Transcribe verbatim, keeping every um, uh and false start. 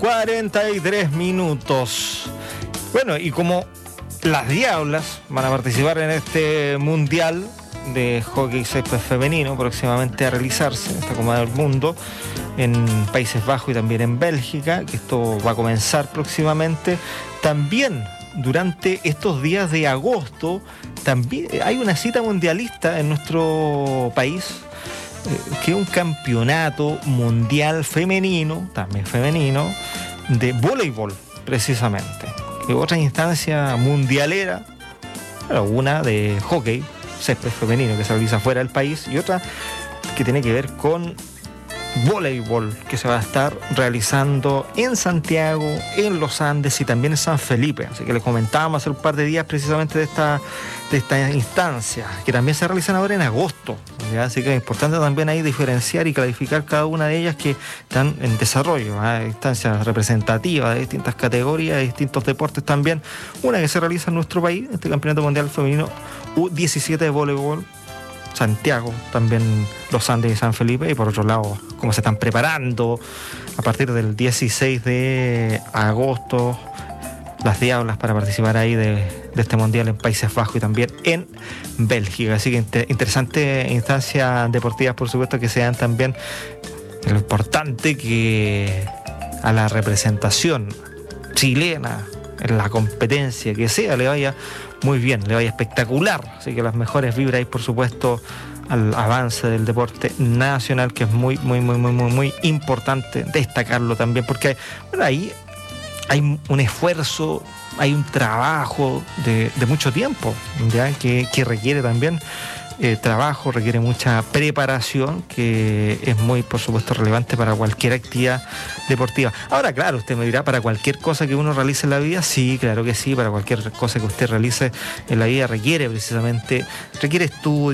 cuarenta y tres minutos. Bueno, y como las Diablas van a participar en este mundial de hockey césped femenino próximamente a realizarse en esta Copa del Mundo en Países Bajos y también en Bélgica, que esto va a comenzar próximamente, también durante estos días de agosto también hay una cita mundialista en nuestro país, eh, que es un campeonato mundial femenino, también femenino, de voleibol precisamente, que otra instancia mundialera, pero una de hockey césped femenino que se realiza fuera del país y otra que tiene que ver con voleibol que se va a estar realizando en Santiago, en los Andes y también en San Felipe. Así que les comentábamos hace un par de días precisamente de esta, de esta instancia, que también se realizan ahora en agosto, ¿ya? Así que es importante también ahí diferenciar y clarificar cada una de ellas que están en desarrollo, ¿eh? Instancias representativas de distintas categorías, de distintos deportes también. Una que se realiza en nuestro país, este Campeonato Mundial Femenino U diecisiete de voleibol, Santiago, también los Andes y San Felipe, y por otro lado, cómo se están preparando a partir del dieciséis de agosto las Diablas para participar ahí de, de este mundial en Países Bajos y también en Bélgica. Así que inter, interesante instancias deportivas, por supuesto, que se dan también. Lo importante que a la representación chilena en la competencia que sea le vaya muy bien, le vaya espectacular. Así que las mejores vibras y por supuesto al avance del deporte nacional, que es muy, muy, muy, muy, muy, muy importante destacarlo también, porque bueno, ahí hay un esfuerzo, hay un trabajo de, de mucho tiempo, ¿ya? Que, que requiere también eh, trabajo, requiere mucha preparación, que es muy, por supuesto, relevante para cualquier actividad deportiva. Ahora, claro, usted me dirá, para cualquier cosa que uno realice en la vida, sí, claro que sí, para cualquier cosa que usted realice en la vida requiere precisamente, requiere estudio,